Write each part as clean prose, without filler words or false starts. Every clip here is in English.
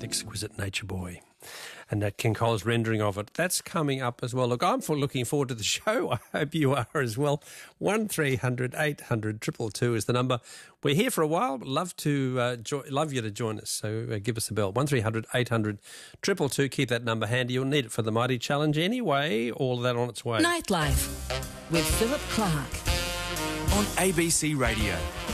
exquisite Nature Boy. And Nat King Cole's rendering of it. That's coming up as well. Look, I'm looking forward to the show. I hope you are as well. 1300 800 222 is the number. We're here for a while. Love you to join us. So give us a bell. 1300 800 222. Keep that number handy. You'll need it for the Mighty Challenge anyway. All of that on its way. Nightlife with Philip Clark on ABC Radio.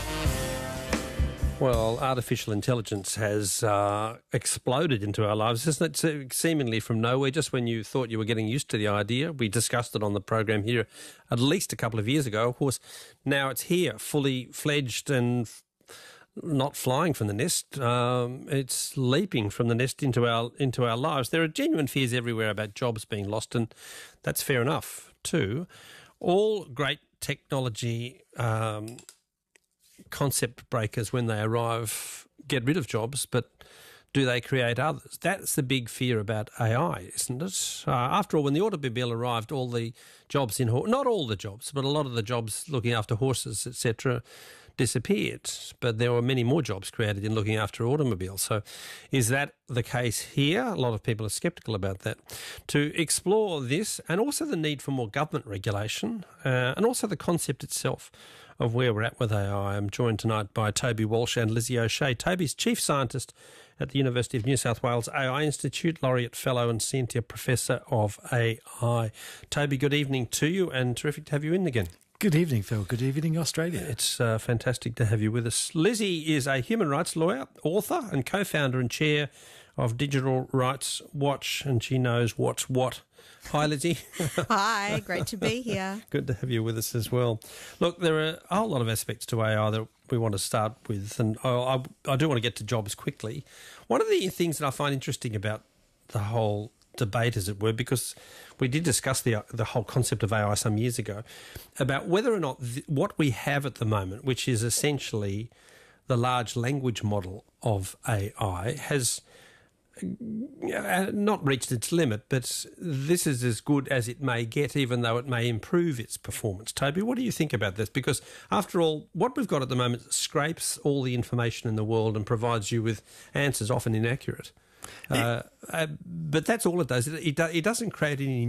Well, artificial intelligence has exploded into our lives, isn't it? Seemingly from nowhere, just when you thought you were getting used to the idea. We discussed it on the program here at least a couple of years ago. Of course, now it's here, fully fledged and not flying from the nest. It's leaping from the nest into our lives. There are genuine fears everywhere about jobs being lost, and that's fair enough too. All great technology concept breakers, when they arrive, get rid of jobs, but do they create others? That's the big fear about AI, isn't it? After all, when the automobile arrived, all the jobs not all the jobs, but a lot of the jobs looking after horses, etc., disappeared. But there were many more jobs created in looking after automobiles. So is that the case here? A lot of people are sceptical about that. To explore this, and also the need for more government regulation, and also the concept itself of where we're at with AI, I'm joined tonight by Toby Walsh and Lizzie O'Shea. Toby's Chief Scientist at the University of New South Wales AI Institute, Laureate Fellow and Senior Professor of AI. Toby, good evening to you, and terrific to have you in again. Good evening, Phil. Good evening, Australia. It's fantastic to have you with us. Lizzie is a human rights lawyer, author and co-founder and chair of Digital Rights Watch, and she knows what's what. Hi, Lizzie. Hi, great to be here. Good to have you with us as well. Look, there are a whole lot of aspects to AI that we want to start with, and I do want to get to jobs quickly. One of the things that I find interesting about the whole debate, as it were, because we did discuss the whole concept of AI some years ago, about whether or not what we have at the moment, which is essentially the large language model of AI, has not reached its limit, but this is as good as it may get, even though it may improve its performance. Toby, what do you think about this? Because after all, what we've got at the moment scrapes all the information in the world and provides you with answers often inaccurate. But that's all it does. It doesn't create any